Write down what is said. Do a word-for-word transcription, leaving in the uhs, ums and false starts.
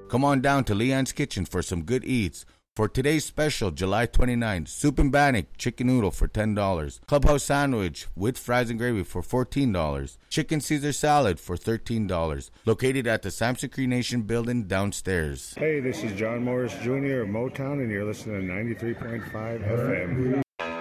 Come on down to Leon's Kitchen for some good eats. For today's special, July twenty-ninth, soup and bannock chicken noodle for ten dollars. Clubhouse sandwich with fries and gravy for fourteen dollars. Chicken Caesar salad for thirteen dollars. Located at the Samson Cree Nation building downstairs. Hey, this is John Morris Junior of Motown, and you're listening to ninety-three point five F M.